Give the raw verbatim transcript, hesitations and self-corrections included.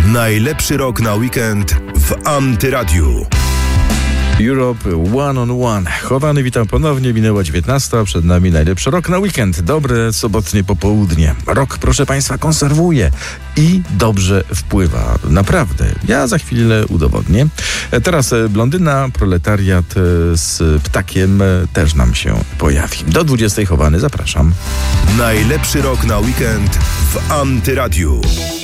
Najlepszy rok na weekend w Antyradiu. Europe One on One. Chowany, witam ponownie. Minęła dziewiętnasta, przed nami najlepszy rok na weekend. Dobre sobotnie popołudnie. Rok, proszę Państwa, konserwuje i dobrze wpływa. Naprawdę. Ja za chwilę udowodnię. Teraz blondyna, proletariat z ptakiem też nam się pojawi. Do dwudziestej Chowany, zapraszam. Najlepszy rok na weekend w Antyradiu.